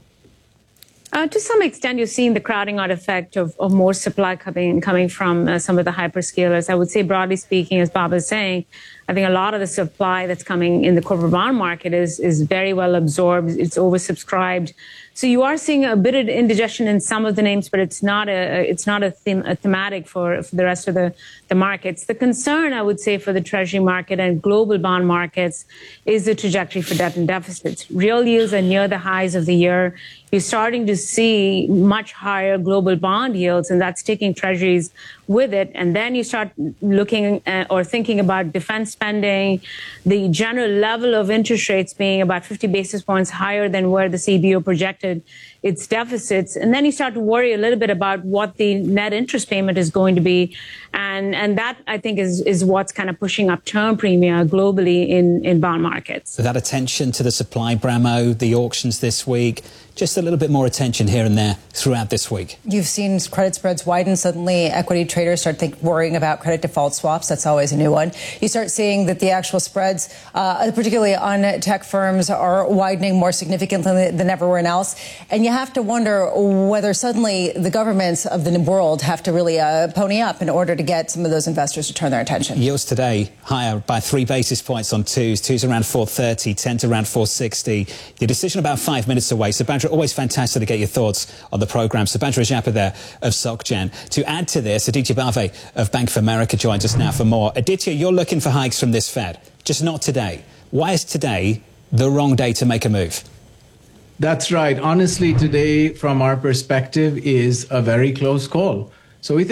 Uh, to some extent, you're seeing the crowding out effect of, of more supply coming coming from uh, some of the hyperscalers. I would say, broadly speaking, as Bob is saying, I think a lot of the supply that's coming in the corporate bond market is is very well absorbed. It's oversubscribed. So you are seeing a bit of indigestion in some of the names, but it's not a it's not a, them, a thematic for, for the rest of the, the markets. The concern, I would say, for the Treasury market and global bond markets is the trajectory for debt and deficits. Real yields are near the highs of the year. You're starting to see much higher global bond yields, and that's taking Treasuries with it. And then you start looking at, or thinking about defense spending, the general level of interest rates being about fifty basis points higher than where the C B O projected its deficits. And then you start to worry a little bit about what the net interest payment is going to be. And, and that, I think, is, is what's kind of pushing up term premia globally in, in bond markets. So that attention to the supply, Bramo, the auctions this week, just a little bit more attention here and there throughout this week. You've seen credit spreads widen. Suddenly, equity traders start think, worrying about credit default swaps. That's always a new one. You start seeing that the actual spreads, uh, particularly on tech firms, are widening more significantly than everywhere else. And you have to wonder whether suddenly the governments of the world have to really uh, pony up in order to get some of those investors to turn their attention. Yields today higher by three basis points on twos. Twos around four thirty, tens around four sixty. The decision about five minutes away. So, Badger, always fantastic to get your thoughts on the programme. So, Badger Ajapa there of SocGen. To add to this, Aditya Bave of Bank of America joins us now for more. Aditya, you're looking for hikes from this Fed, just not today. Why is today the wrong day to make a move? That's right. Honestly, today, from our perspective, is a very close call. So we think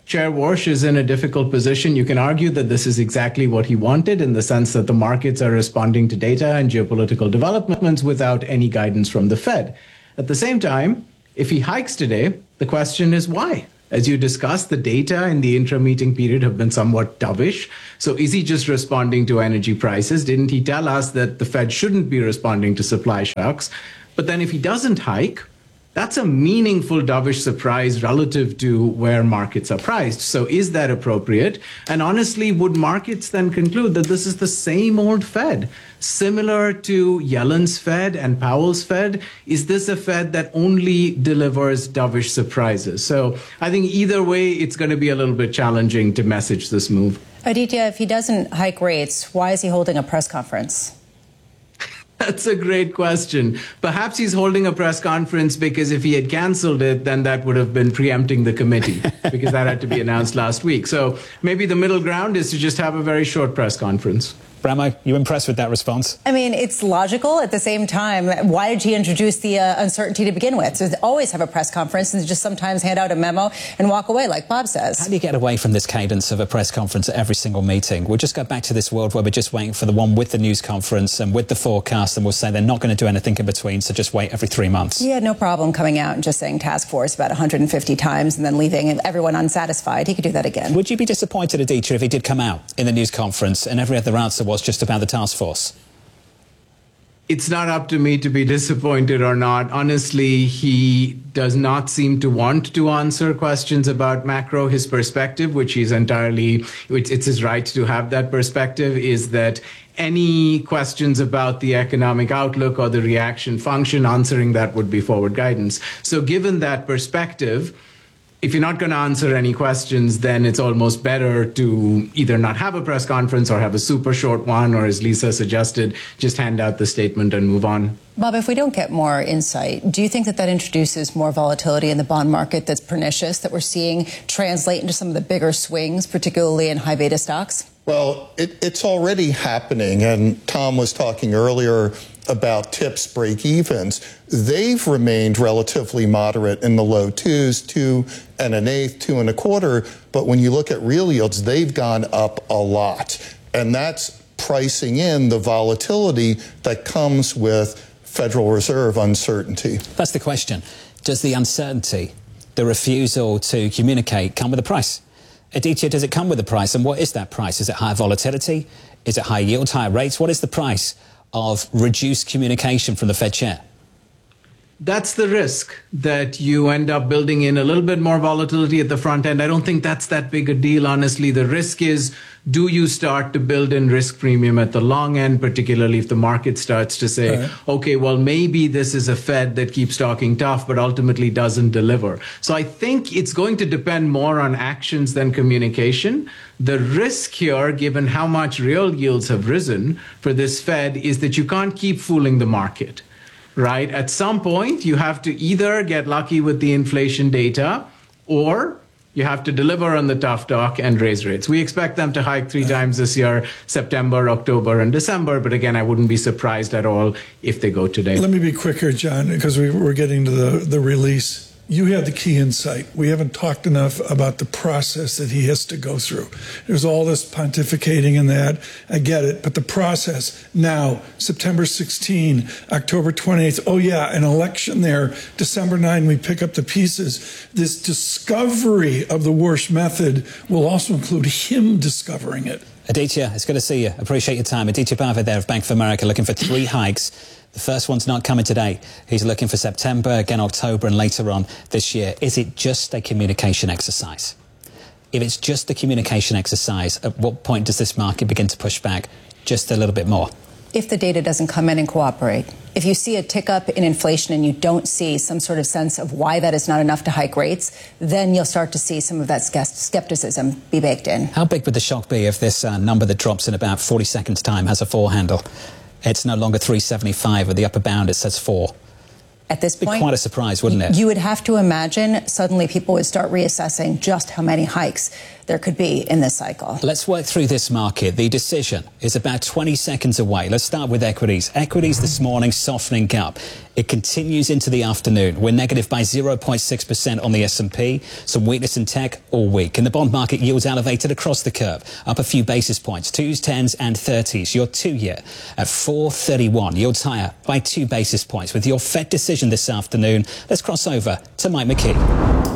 Chair Warsh is in a difficult position. You can argue that this is exactly what he wanted in the sense that the markets are responding to data and geopolitical developments without any guidance from the Fed. At the same time, if he hikes today, the question is why? As you discussed, the data in the intra-meeting period have been somewhat dovish. So is he just responding to energy prices? Didn't he tell us that the Fed shouldn't be responding to supply shocks? But then if he doesn't hike, that's a meaningful dovish surprise relative to where markets are priced. So is that appropriate? And honestly, would markets then conclude that this is the same old Fed, similar to Yellen's Fed and Powell's Fed? Is this a Fed that only delivers dovish surprises? So I think either way, it's going to be a little bit challenging to message this move. Aditya, if he doesn't hike rates, why is he holding a press conference? That's a great question. Perhaps he's holding a press conference because if he had canceled it, then that would have been preempting the committee because that had to be announced last week. So maybe the middle ground is to just have a very short press conference. Bramo, you impressed with that response? I mean, it's logical. At the same time, why did he introduce the uh, uncertainty to begin with? So they always have a press conference and just sometimes hand out a memo and walk away, like Bob says. How do you get away from this cadence of a press conference at every single meeting? We'll just go back to this world where we're just waiting for the one with the news conference and with the forecast, and we'll say they're not going to do anything in between, so just wait every three months. He had no problem coming out and just saying task force about one hundred fifty times and then leaving everyone unsatisfied. He could do that again. Would you be disappointed, Aditya, if he did come out in the news conference and every other answer was just about the task force? It's not up to me to be disappointed or not. Honestly, he does not seem to want to answer questions about macro. His perspective, which he's entirely, it's, it's his right to have that perspective, is that any questions about the economic outlook or the reaction function, answering that would be forward guidance. So given that perspective, if you're not going to answer any questions, then it's almost better to either not have a press conference or have a super short one, or as Lisa suggested, just hand out the statement and move on. Bob, if we don't get more insight, do you think that that introduces more volatility in the bond market that's pernicious, that we're seeing translate into some of the bigger swings, particularly in high beta stocks? Well, it, it's already happening, and Tom was talking earlier about tips break-evens. They've remained relatively moderate in the low twos, two and an eighth, two and a quarter, but when you look at real yields, they've gone up a lot, and that's pricing in the volatility that comes with Federal Reserve uncertainty. That's the question. Does the uncertainty, the refusal to communicate, come with a price? Aditya, does it come with a price? And what is that price? Is it high volatility? Is it high yield, higher rates? What is the price of reduced communication from the Fed chair? That's the risk, that you end up building in a little bit more volatility at the front end. I don't think that's that big a deal, honestly. The risk is, do you start to build in risk premium at the long end, particularly if the market starts to say, right, okay, well, maybe this is a Fed that keeps talking tough, but ultimately doesn't deliver. So I think it's going to depend more on actions than communication. The risk here, given how much real yields have risen for this Fed, is that you can't keep fooling the market. Right? At some point, you have to either get lucky with the inflation data, or you have to deliver on the tough talk and raise rates. We expect them to hike three times this year, September, October, and December. But again, I wouldn't be surprised at all if they go today. Let me be quicker, John, because we, we're getting to the, the release. You have the key insight. We haven't talked enough about the process that he has to go through. There's all this pontificating in that. I get it. But the process now, September sixteenth, October twenty-eighth. Oh, yeah, an election there. December ninth, we pick up the pieces. This discovery of the Warsh method will also include him discovering it. Aditya, it's good to see you. Appreciate your time. Aditya Bhaver there of Bank of America, looking for three hikes. The first one's not coming today. He's looking for September, again October, and later on this year. Is it just a communication exercise? If it's just a communication exercise, at what point does this market begin to push back just a little bit more? If the data doesn't come in and cooperate, if you see a tick up in inflation and you don't see some sort of sense of why that is not enough to hike rates, then you'll start to see some of that skepticism be baked in. How big would the shock be if this uh, number that drops in about forty seconds' time has a four handle? It's no longer three seventy-five, or the upper bound, it says four. at this It'd point. be quite a surprise, wouldn't it? You would have to imagine suddenly people would start reassessing just how many hikes there could be in this cycle. Let's work through this market. The decision is about twenty seconds away. Let's start with equities. Equities this morning softening up. It continues into the afternoon. We're negative by zero point six percent on the S and P. Some weakness in tech all week. In the bond market, yields elevated across the curve, up a few basis points, twos, tens and thirties. Your two-year at four thirty-one. Yields higher by two basis points. With your Fed decision this afternoon, let's cross over to Mike McKee.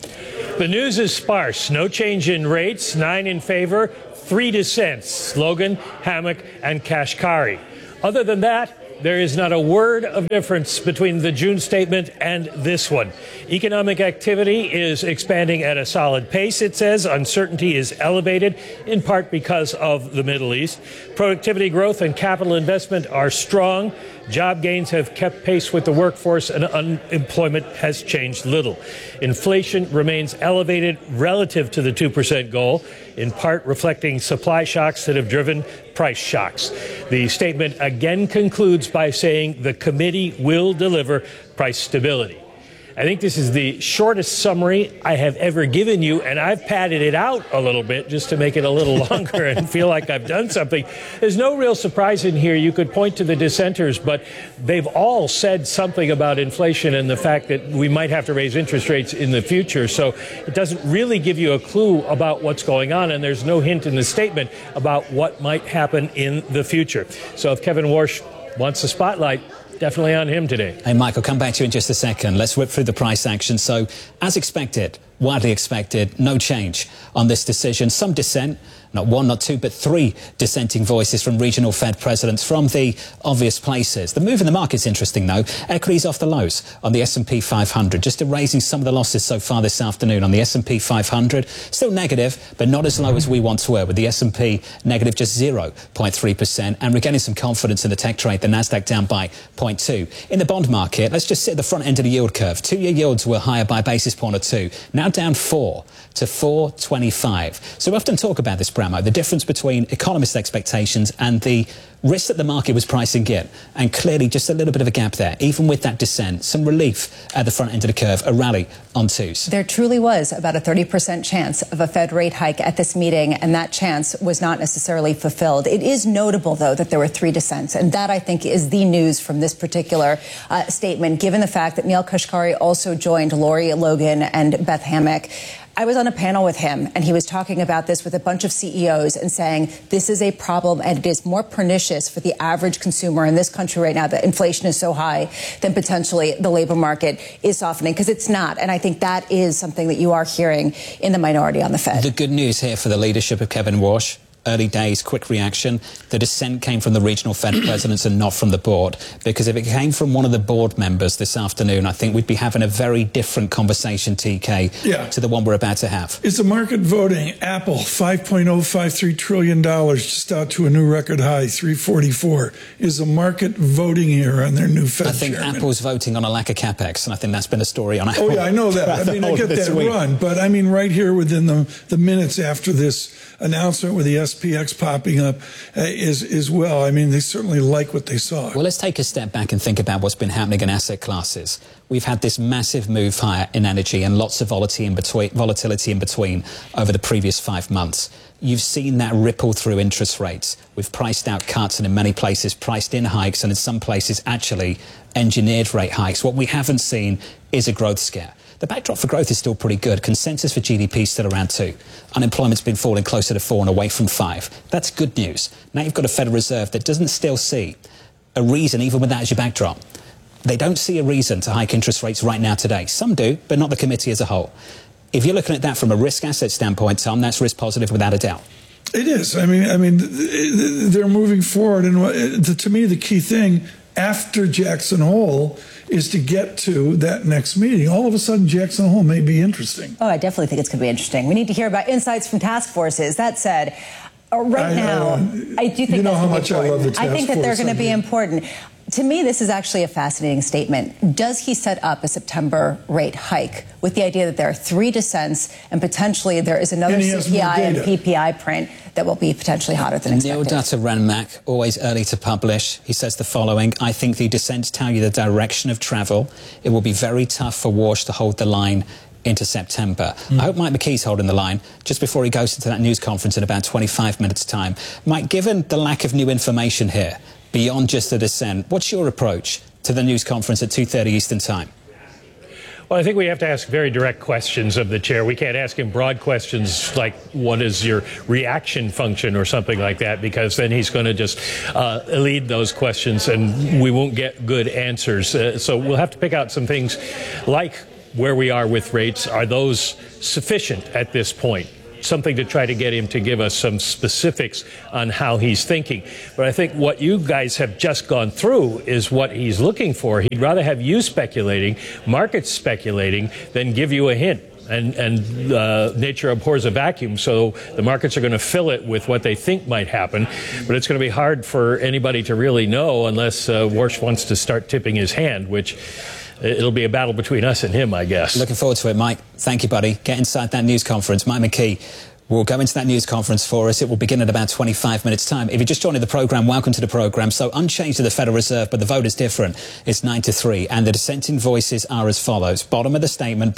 The news is sparse. No change in rates, nine in favor, three dissents, Logan, Hammock, and Kashkari. Other than that, there is not a word of difference between the June statement and this one. Economic activity is expanding at a solid pace, it says. Uncertainty is elevated, in part because of the Middle East. Productivity growth and capital investment are strong. Job gains have kept pace with the workforce, and unemployment has changed little. Inflation remains elevated relative to the two percent goal, in part reflecting supply shocks that have driven price shocks. The statement again concludes by saying the committee will deliver price stability. I think this is the shortest summary I have ever given you, and I've padded it out a little bit just to make it a little longer and feel like I've done something. There's no real surprise in here. You could point to the dissenters, but they've all said something about inflation and the fact that we might have to raise interest rates in the future. So it doesn't really give you a clue about what's going on, and there's no hint in the statement about what might happen in the future. So if Kevin Warsh wants the spotlight, definitely on him today. Hey, Mike, I'll come back to you in just a second. Let's whip through the price action. So, as expected, widely expected, no change on this decision. Some dissent, not one, not two, but three dissenting voices from regional Fed presidents from the obvious places. The move in the market's interesting, though. Equities off the lows on the S and P five hundred, just erasing some of the losses so far this afternoon on the S and P five hundred. Still negative, but not as low as we once were, with the S and P negative just zero point three percent, and we're getting some confidence in the tech trade, the Nasdaq down by zero point two. In the bond market, let's just sit at the front end of the yield curve. Two-year yields were higher by a basis point or two, now down four to four twenty-five. So we often talk about this, Bramo, the difference between economist expectations and the risk that the market was pricing in. And clearly just a little bit of a gap there. Even with that dissent, some relief at the front end of the curve, a rally on twos. There truly was about a thirty percent chance of a Fed rate hike at this meeting, and that chance was not necessarily fulfilled. It is notable, though, that there were three dissents, and that, I think, is the news from this particular uh, statement, given the fact that Neel Kashkari also joined Lori Logan and Beth Hammock. I was on a panel with him, and he was talking about this with a bunch of C E Os and saying this is a problem, and it is more pernicious for the average consumer in this country right now that inflation is so high than potentially the labor market is softening, because it's not. And I think that is something that you are hearing in the minority on the Fed. The good news here for the leadership of Kevin Warsh. Early days, quick reaction. The dissent came from the regional Fed presidents and not from the board. Because if it came from one of the board members this afternoon, I think we'd be having a very different conversation, T K, yeah. to the one we're about to have. Is the market voting? Apple, five point oh five three trillion dollars, just out to a new record high, three forty-four. Is the market voting here on their new Fed I think chairman? Apple's voting on a lack of capex, and I think that's been a story on Apple. Oh, yeah, I know that. I mean, I get that week. run. But, I mean, right here within the, the minutes after this announcement with the S P X popping up uh, is, is well. I mean, they certainly like what they saw. Well, let's take a step back and think about what's been happening in asset classes. We've had this massive move higher in energy and lots of volatility in between, volatility in between over the previous five months. You've seen that ripple through interest rates. We've priced out cuts and in many places priced in hikes, and in some places actually engineered rate hikes. What we haven't seen is a growth scare. The backdrop for growth is still pretty good. Consensus for G D P is still around two. Unemployment's been falling closer to four and away from five. That's good news. Now you've got a Federal Reserve that doesn't still see a reason, even with that as your backdrop. They don't see a reason to hike interest rates right now today. Some do, but not the committee as a whole. If you're looking at that from a risk asset standpoint, Tom, that's risk positive without a doubt. It is. I mean, I mean, they're moving forward, and to me, the key thing after Jackson Hole is to get to that next meeting. All of a sudden, Jackson Hole may be interesting. Oh, I definitely think it's going to be interesting. We need to hear about insights from task forces. That said, uh, right I, now, uh, I do think you know that's how much I love the task I think that they're force going to be idea. important. To me, this is actually a fascinating statement. Does he set up a September rate hike with the idea that there are three dissents and potentially there is another C P I and P P I print that will be potentially hotter than expected? Neil Dutta Renmack, always early to publish. He says the following: I think the dissents tell you the direction of travel. It will be very tough for Warsh to hold the line into September. Mm. I hope Mike McKee's holding the line just before he goes into that news conference in about twenty-five minutes' time. Mike, given the lack of new information here, beyond just the dissent, what's your approach to the news conference at two thirty Eastern Time? Well, I think we have to ask very direct questions of the chair. We can't ask him broad questions like, what is your reaction function or something like that, because then he's going to just uh, lead those questions and we won't get good answers. Uh, so we'll have to pick out some things like where we are with rates. Are those sufficient at this point? Something to try to get him to give us some specifics on how he's thinking. But I think what you guys have just gone through is what he's looking for. He'd rather have you speculating, markets speculating, than give you a hint. And, and uh, nature abhors a vacuum, so the markets are going to fill it with what they think might happen. But it's going to be hard for anybody to really know unless uh, Warsh wants to start tipping his hand, which it'll be a battle between us and him, I guess. Looking forward to it, Mike. Thank you, buddy. Get inside that news conference. Mike McKee will go into that news conference for us. It will begin in about twenty-five minutes' time. If you're just joining the programme, welcome to the programme. So unchanged to the Federal Reserve, but the vote is different. It's nine to three, and the dissenting voices are as follows. Bottom of the statement.